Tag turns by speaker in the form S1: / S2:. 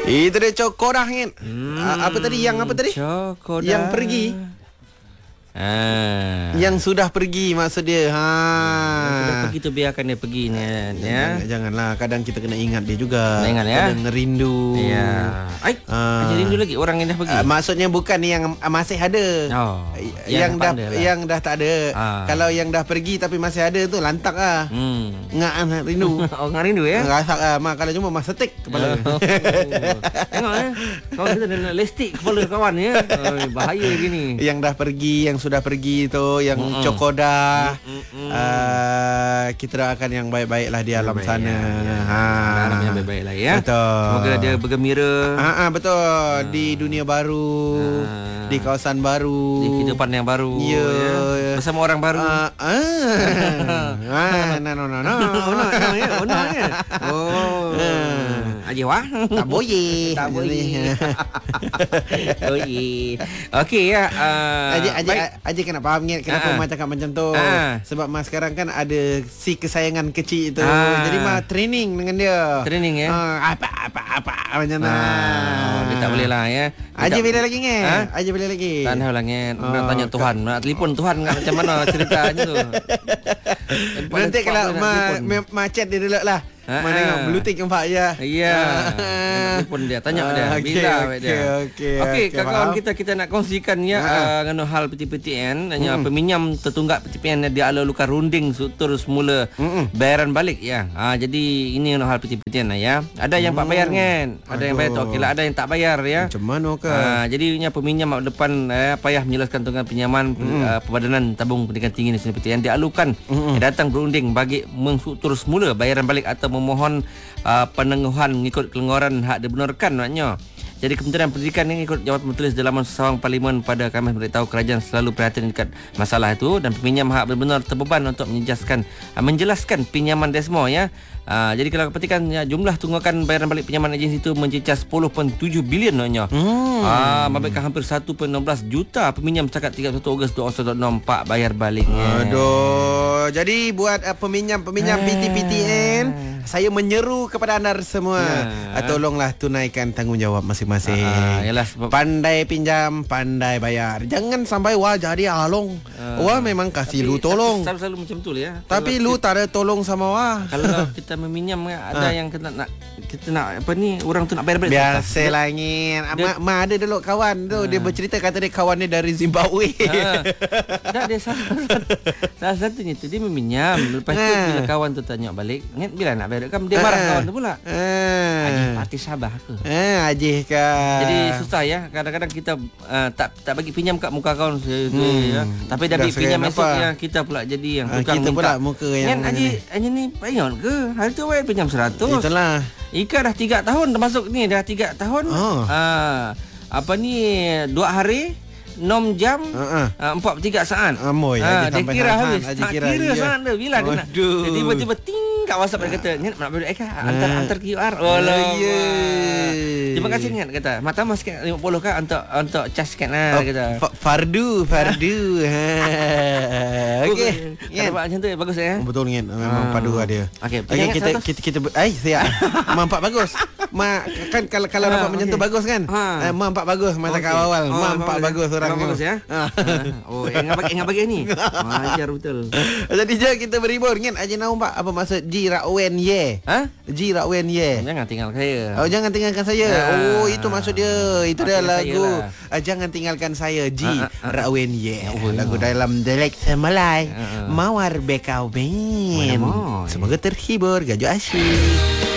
S1: Itu dia Cokodah kan. Apa tadi? Yang apa tadi?
S2: Cokodah.
S1: Yang pergi. Yang sudah pergi maksud dia.
S2: Yang sudah pergi tu biarkan dia pergi ni ya.
S1: Janganlah, kadang kita kena ingat dia juga.
S2: Kena ingat ya.
S1: Kena rindu.
S2: Ya. Aja rindu lagi orang yang dah pergi.
S1: Maksudnya bukan yang masih ada. Yang dah tak ada. Kalau yang dah pergi tapi masih ada tu lantak ah. Ngak rindu.
S2: Ngak rindu ya.
S1: Rasak kalau cuma masa tik kepala.
S2: Tengok kawan kita dah lestik kepala kawan ya. Bahaya gini.
S1: Yang dah pergi, yang sudah pergi tu, yang Cokodah. Kita doakan yang baik-baik lah di alam sana.
S2: Harap yang baik-baik lah ya.
S1: Betul.
S2: Semoga dia bergembira.
S1: Betul. Di dunia baru, di kawasan baru,
S2: di kehidupan yang baru ya. Bersama orang baru. Aje wah.
S1: Tak boleh.
S2: Tak boleh. Okey ya.
S1: Aje kena faham ni kenapa Mak cakap macam tu. Sebab Mak sekarang kan ada si kesayangan kecil itu. Jadi Mak training dengan dia.
S2: Training ya.
S1: Apa macam tu.
S2: Dia tak boleh lah ya.
S1: Aje bila lagi ni? Aje bila lagi?
S2: Tak tahu lah ni. Nak tanya Tuhan, nak telefon Tuhan macam mana ceritanya tu.
S1: Nanti kalau Mak chat dia dulu lah. Mana tengok bluetick nampak je.
S2: Ya. Telefon dia, tanya dia bila dia. Okey, kawan kita nak kongsikan ya ngano hal PTPTN, hanya peminjam tertunggak PTPTN dia ala luka runding sutur semula bayaran balik ya. Jadi ini ngano hal PTPTN ya. Ada yang pak bayar kan? Ada yang bayar tu okeylah, ada yang tak bayar ya.
S1: Macam mana ke?
S2: Jadi nya peminjam depan payah menjelaskan tunggal pinjaman Pembadanan Tabung Pendidikan Tinggi Nasional PTN dialukan datang berunding bagi mensutur semula bayaran balik atau memohon penangguhan mengikut kelonggaran hak dibenarkan maknanya. Jadi Kementerian Pendidikan ini ikut jawatan tertulis dalam sawang Parlimen pada Khamis beritahu kerajaan selalu perhatian dekat masalah itu dan peminjam hak benar-benar terbeban untuk menjelaskan pinjaman desmo ya. Jadi kalau perhatikan ya, jumlah tunggakan bayaran balik pinjaman agensi itu mencecah 10.7 bilion maknanya. Memberikan hampir 1.16 juta peminjam setakat 31 Ogos 2024 bayar baliknya.
S1: Aduh. Jadi buat peminjam PTPTN, saya menyeru kepada anda semua, tolonglah tunaikan tanggungjawab masing-masing. Pandai pinjam, pandai bayar. Jangan sampai wah jadi along. Wah memang kasih lu tolong.
S2: Selalu macam tu ya.
S1: Tapi lu tak ada tolong sama wah.
S2: Kalau kita meminjam ada yang kita nak apa ni, orang tu nak bayar balik.
S1: Biasalah ngin. Mak ada dulu kawan tu, dia bercerita kata dia kawan dia dari Zimbabwe.
S2: Tak, dia salah satunya tu dia meminjam. Lepas tu bila kawan tu tanya balik, bila nak bayar kan dia marah kawan tu pula. Ajih parti Sabah ke?
S1: Ajih kan.
S2: Jadi susah ya. Kadang-kadang kita tak bagi pinjam kat muka kawan ya. Tapi dah bagi pinjam esok yang kita pula jadi yang tukang
S1: kita
S2: minta.
S1: Pula muka yang
S2: Ajih ni payah ke? Hari tu bayar pinjam 100.
S1: Itulah.
S2: Ika dah 3 tahun termasuk ni, dah 3 tahun. Apa ni 2 hari 6 jam 43 saat. Dia kira habis. Kira saat dia bila dia nak. Tiba-tiba kat WhatsApp dia kata, "Niat nak beli antar QR." Terima kasih Niat kata. Mak tambah sikit 50 kan untuk charge sikit lah kata.
S1: Fardu. Okey.
S2: Niat macam tu bagus ya.
S1: Betul Niat. Memang padu dia.
S2: Okey,
S1: kita siap. Mampak bagus. Kan kalau dapat macam tu bagus kan? Mampak bagus mata kat awal. Mampak bagus orang
S2: bagus ya. Ingat bagi ni. Ajar betul.
S1: Jadi je kita berhibur Niat. Aja nampak apa maksud Ji Rakwen Ye? Ji Rakwen Ye.
S2: Jangan tinggalkan saya.
S1: Jangan tinggalkan saya. Itu maksud dia. Itu dia lagu. Jangan tinggalkan saya. Ji Rakwen Ye. Lagu dalam dialek Malay. Mawar Bekau Ben. Semoga terhibur. Gajo asyik.